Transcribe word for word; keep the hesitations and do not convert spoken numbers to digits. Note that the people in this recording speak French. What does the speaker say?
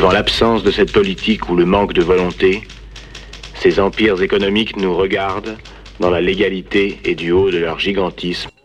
Devant l'absence de cette politique ou le manque de volonté, ces empires économiques nous regardent dans la légalité et du haut de leur gigantisme.